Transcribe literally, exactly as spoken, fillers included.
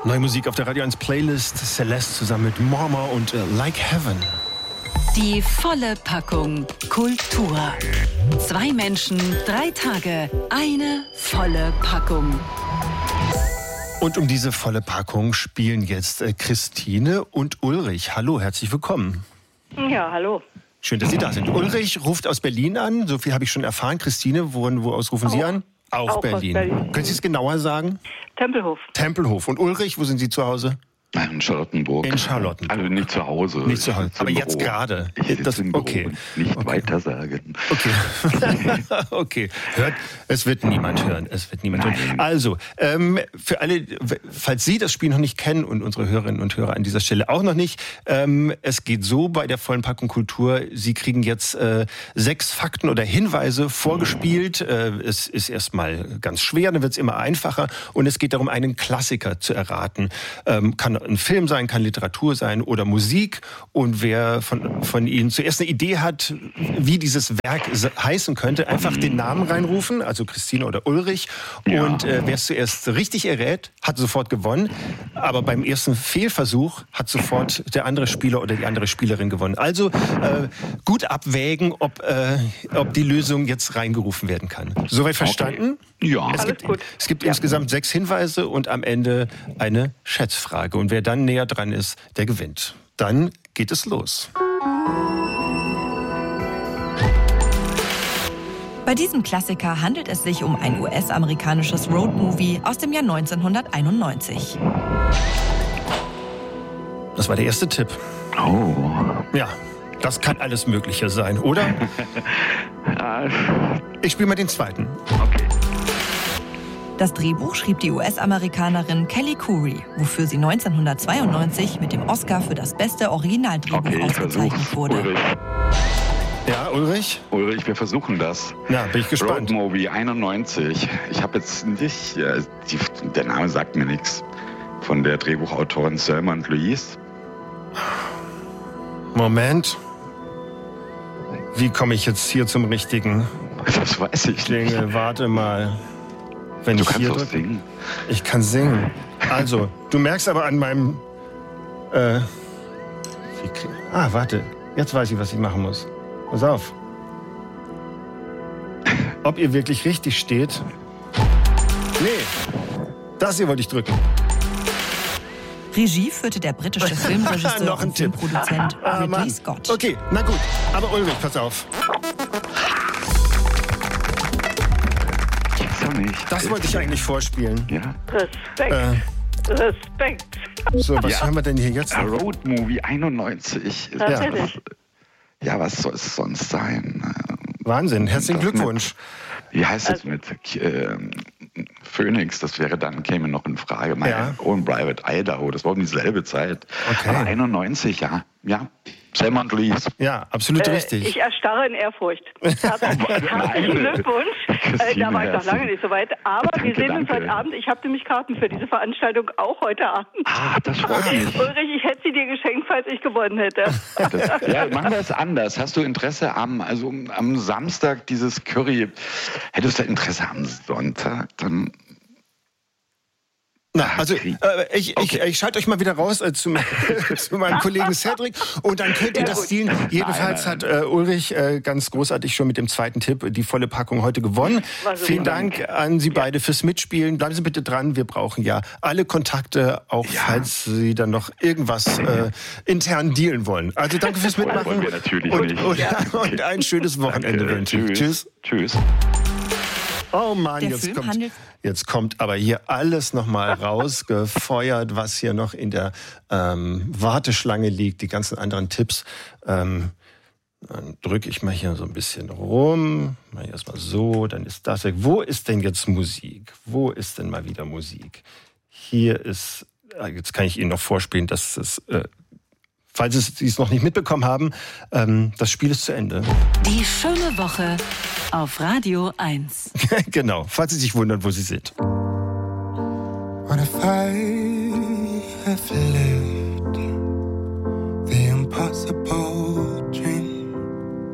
Neue Musik auf der Radio eins Playlist. Celeste zusammen mit Morma und uh, Like Heaven. Die volle Packung Kultur. Zwei Menschen, drei Tage, eine volle Packung. Und um diese volle Packung spielen jetzt äh, Christine und Ulrich. Hallo, herzlich willkommen. Ja, hallo. Schön, dass Sie da sind. Ulrich ruft aus Berlin an. So viel habe ich schon erfahren. Christine, wo, wo aus rufen Sie an? Auch, auch Berlin. Berlin. Können Sie es genauer sagen? Tempelhof. Tempelhof. Und Ulrich, wo sind Sie zu Hause? In Charlottenburg. In Charlottenburg. Also nicht zu Hause. Nicht zu Hause. Aber jetzt Büro. gerade. Ich sitze das, im Büro okay. und nicht okay. weiter sagen. Okay. Okay. Hört, es wird niemand hören. Es wird niemand Nein. hören. Also, ähm, für alle, falls Sie das Spiel noch nicht kennen und unsere Hörerinnen und Hörer an dieser Stelle auch noch nicht, ähm, es geht so bei der vollen Packung Kultur. Sie kriegen jetzt äh, sechs Fakten oder Hinweise vorgespielt. Äh, es ist erstmal ganz schwer, dann wird es immer einfacher. Und es geht darum, einen Klassiker zu erraten. Ähm, kann ein Film sein, kann Literatur sein oder Musik. Und wer von, von Ihnen zuerst eine Idee hat, wie dieses Werk heißen könnte, einfach den Namen reinrufen, also Christine oder Ulrich. Ja. Und äh, wer es zuerst richtig errät, hat sofort gewonnen. Aber beim ersten Fehlversuch hat sofort der andere Spieler oder die andere Spielerin gewonnen. Also äh, gut abwägen, ob, äh, ob die Lösung jetzt reingerufen werden kann. Soweit verstanden? Okay. Ja. Es Alles gibt, gut. es gibt Ja. insgesamt sechs Hinweise und am Ende eine Schätzfrage. Und wer dann näher dran ist, der gewinnt. Dann geht es los. Bei diesem Klassiker handelt es sich um ein U S-amerikanisches Roadmovie aus dem Jahr neunzehnhunderteinundneunzig. Das war der erste Tipp. Oh. Ja, das kann alles Mögliche sein, oder? Ich spiele mal den zweiten. Okay. Das Drehbuch schrieb die U S-Amerikanerin Kelly Currie, wofür sie neunzehnhundertzweiundneunzig mit dem Oscar für das beste Originaldrehbuch Okay, ich ausgezeichnet versuch's. wurde. Ulrich. Ja, Ulrich? Ulrich, wir versuchen das. Ja, bin ich gespannt. Roadmovie einundneunzig. Ich habe jetzt nicht, äh, die, der Name sagt mir nichts. Von der Drehbuchautorin Selma und Louise. Moment. Wie komme ich jetzt hier zum richtigen Das weiß ich nicht. Klingel? Warte mal. Wenn Du ich kannst hier doch drücke. singen. Ich kann singen. Also, du merkst aber an meinem... Äh, wie, kling- ah, warte. Jetzt weiß ich, was ich machen muss. Pass auf. Ob ihr wirklich richtig steht? Nee. Das hier wollte ich drücken. Regie führte der britische Filmregisseur Noch ein und Tipp. Filmproduzent Ah, Ridley Mann. Scott. Okay, na gut. Aber Ulrich, pass auf. Gibt's doch nicht. Das wollte ich eigentlich vorspielen. Ja. Respekt. Äh, Respekt. so, was Ja. hören wir denn hier jetzt? A Roadmovie einundneunzig. Tatsächlich. Ja, was soll es sonst sein? Wahnsinn. Herzlichen Das mit- Glückwunsch. Wie heißt das mit äh, Phoenix? Das wäre dann, käme noch in Frage. Mein Ja. Own Private Idaho, das war um dieselbe Zeit. Okay. Aber einundneunzig, ja. Ja. Selma und Louise. Ja, absolut Äh, richtig. ich erstarre in Ehrfurcht. Herzlichen herzlichen Glückwunsch. Äh, da war ich noch lange nicht so weit. Aber Danke, wir sehen uns danke. heute Abend. Ich habe nämlich Karten für diese Veranstaltung auch heute Abend. Ah, das freut mich. Ulrich, ich hätte sie dir geschenkt, falls ich gewonnen hätte. Das, ja, machen wir es anders. Hast du Interesse am, also am Samstag dieses Curry? Hättest du Interesse am Sonntag? Dann Na, also äh, ich, ich, Okay. ich schalte euch mal wieder raus äh, zu, zu meinem Kollegen Cedric und dann könnt ihr Ja, das gut. zielen. Jedenfalls Nein, hat äh, Ulrich äh, ganz großartig schon mit dem zweiten Tipp die volle Packung heute gewonnen. War super. Vielen Dank an Sie beide fürs Mitspielen. Bleiben Sie bitte dran. Wir brauchen ja alle Kontakte, auch Ja. falls Sie dann noch irgendwas äh, intern dealen wollen. Also danke fürs Mitmachen. wollen wir natürlich und, nicht. und, Ja. und ein schönes Wochenende Danke. wünsche ich. Tschüss. Tschüss. Tschüss. Oh Mann, Der jetzt Film kommt, handelt- jetzt kommt aber hier alles nochmal rausgefeuert, was hier noch in der ähm, Warteschlange liegt, die ganzen anderen Tipps. Ähm, dann drücke ich mal hier so ein bisschen rum, mal erstmal so, dann ist das weg. Wo ist denn jetzt Musik? Wo ist denn mal wieder Musik? Hier ist, jetzt kann ich Ihnen noch vorspielen, dass es, äh, falls Sie es noch nicht mitbekommen haben, ähm, das Spiel ist zu Ende. Die schöne Woche auf Radio eins. Genau, falls Sie sich wundern, wo Sie sind. What if I have lived